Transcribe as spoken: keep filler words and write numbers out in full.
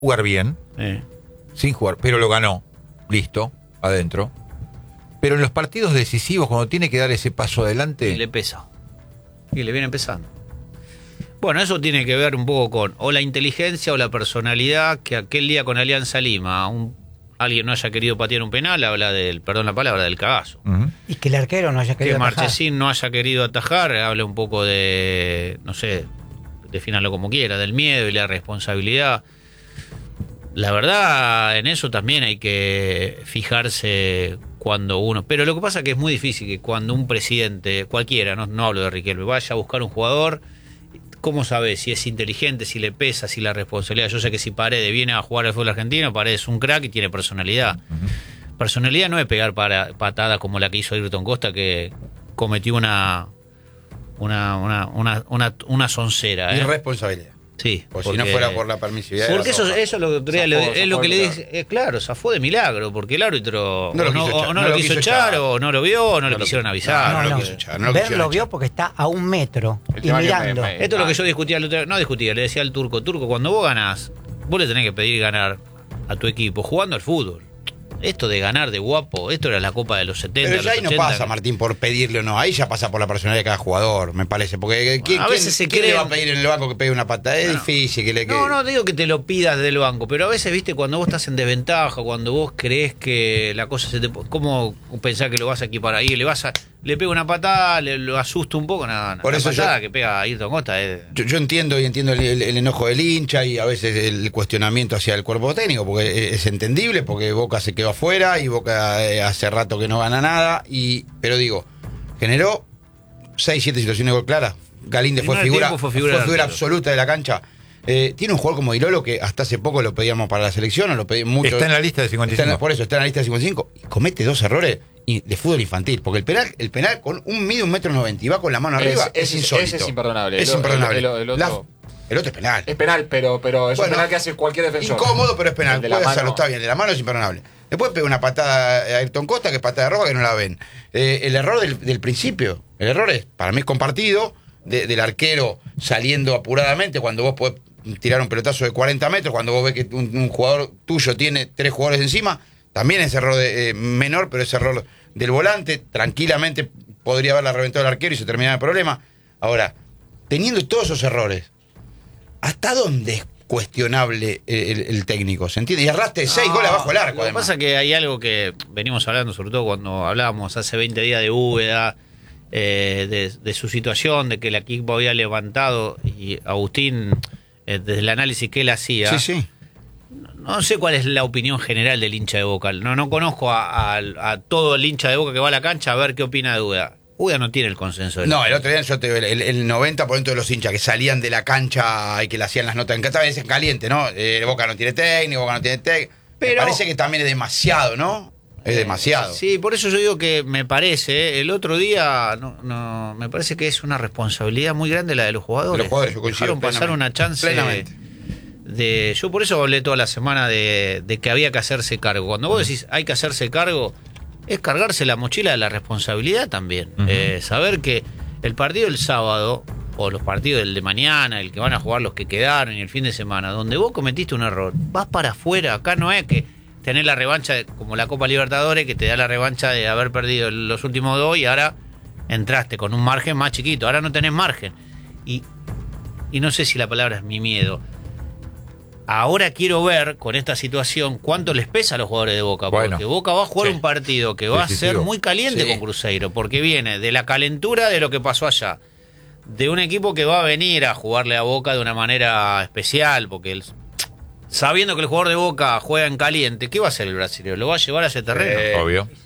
jugar bien, Eh. sin jugar, pero lo ganó, listo, adentro. Pero en los partidos decisivos, cuando tiene que dar ese paso adelante... Y le pesa. Y le viene empezando. Bueno, eso tiene que ver un poco con o la inteligencia o la personalidad, que aquel día con Alianza Lima un, alguien no haya querido patear un penal, habla del, perdón la palabra, del cagazo. Uh-huh. Y que el arquero no haya querido Que atajar. Marchesín no haya querido atajar, habla un poco de, no sé, defínalo como quiera, del miedo y la responsabilidad. La verdad, en eso también hay que fijarse cuando uno... Pero lo que pasa es que es muy difícil que cuando un presidente, cualquiera, no, no hablo de Riquelme, vaya a buscar un jugador, ¿cómo sabe si es inteligente, si le pesa, si la responsabilidad? Yo sé que si Paredes viene a jugar al fútbol argentino, Paredes es un crack y tiene personalidad. Uh-huh. Personalidad no es pegar para, patadas como la que hizo Ayrton Costa, que cometió una una una una una, una soncera. ¿eh? Irresponsabilidad. Sí, O porque, si no fuera por la permisividad. porque eso, eso es lo que, Zafó, le, es zafó lo que de le milagro. dice, eh, claro, zafó de milagro, porque el árbitro No lo o no, quiso echar, o no lo quiso echar, o no lo vio, o no, No le lo quisieron quiso- avisar. no, No, lo no. quiso echar, no lo Ver quisieron lo vio echar. porque está a un metro El y tema que me- mirando. me- Esto es lo Ah. que yo discutía el otro día, no discutía, le decía al turco, turco, cuando vos ganás, vos le tenés que pedir ganar a tu equipo, jugando al fútbol. Esto de ganar de guapo, esto era la Copa de los setenta, Pero de ya los ahí no ochenta. pasa, Martín, por pedirle o no. Ahí ya pasa por la personalidad de cada jugador, me parece. Porque ¿quién, a veces se quién, quién le creen- va a pedir en el banco que pegue una patada? Es Bueno, difícil. Que le, que... No, no digo que te lo pidas del banco, pero a veces, viste, cuando vos estás en desventaja, cuando vos crees que la cosa se te... ¿Cómo pensar que lo vas a equipar ahí? Le vas a... Le pega una patada, le lo asusta un poco, nada, nada. Por La eso patada yo- que pega Ayrton Costa es... Yo, yo entiendo y entiendo el, el- el enojo del hincha y a veces el cuestionamiento hacia el cuerpo técnico, porque es entendible, porque Boca se quedó afuera y Boca eh, hace rato que no gana nada. Y pero digo, generó seis, siete situaciones de gol claras. Galíndez El fue primer figura, tiempo fue fue figura figura, del arquero. absoluta de la cancha. Eh, tiene un jugador como Ilolo que hasta hace poco lo pedíamos para la selección, o lo pedíamos mucho. Está en la lista de cincuenta y Está en la- cinco. por eso está en la lista de cincuenta y cinco y comete dos errores y- de fútbol infantil, porque el penal, el penal con un mide un metro noventa y va con la mano arriba, Ese- es, ese- insólito. ese es imperdonable. Es El- imperdonable. el- el- el La- otro- el otro es penal. Es penal, pero, pero es Bueno, un penal que hace cualquier defensor. Incómodo, pero es penal. El de la Puede mano- hacerlo, está bien. De la mano es imperdonable. Después pega una patada a Ayrton Costa, que es patada de roja, que no la ven. Eh, el error del, del principio, el error es, para mí es compartido, de- del arquero saliendo apuradamente, cuando vos podés tirar un pelotazo de cuarenta metros, cuando vos ves que un, un jugador tuyo tiene tres jugadores encima, también es error de, eh, menor, pero es error del volante. Tranquilamente podría haberla reventado el arquero y se terminaba el problema. Ahora, teniendo todos esos errores, ¿hasta dónde es cuestionable el, el- el técnico? ¿Se entiende? Y erraste seis No, goles abajo del arco. Lo que además. pasa es que hay algo que venimos hablando, sobre todo cuando hablábamos hace veinte días de Úbeda, eh, de, de su situación, de que el equipo había levantado, y Agustín, eh, desde el análisis que él hacía, Sí, sí. no sé cuál es la opinión general del hincha de Boca. No, no conozco a, a- a todo el hincha de Boca que va a la cancha a ver qué opina de Úbeda. Úbeda no tiene el consenso de No, el otro día yo te, el, el noventa por ciento de los hinchas que salían de la cancha y que le hacían las notas en casa, veces caliente, ¿no? Eh, Boca no tiene técnico, Boca no tiene técnico. Pero- Me parece que también es demasiado, ¿no? Es demasiado. Sí, por eso yo digo que me parece, eh, el otro día, no, no, me parece que es una responsabilidad muy grande la de los jugadores. De los jugadores, yo coincido Dejaron pasar plenamente. una chance Plenamente. de... Yo por eso hablé toda la semana de, de que había que hacerse cargo. Cuando vos decís hay que hacerse cargo, es cargarse la mochila de la responsabilidad también. Ujú. Eh, saber que el partido del sábado, o los partidos del de mañana, el que van a jugar los que quedaron y el fin de semana, donde vos cometiste un error, vas para afuera. Acá no es que tenés la revancha, de- como la Copa Libertadores, que te da la revancha de haber perdido los últimos dos y ahora entraste con un margen más chiquito. Ahora no tenés margen. Y, y no sé si la palabra es mi miedo. Ahora quiero ver con esta situación cuánto les pesa a los jugadores de Boca. Porque Bueno. Boca va a jugar Sí. un partido que va a ser Decisivo. muy caliente Sí. con Cruzeiro, porque viene de la calentura de lo que pasó allá. De un equipo que va a venir a jugarle a Boca de una manera especial, porque él, sabiendo que el jugador de Boca juega en caliente, ¿qué va a hacer el brasileño? ¿Lo va a llevar a ese terreno? Eh, Obvio.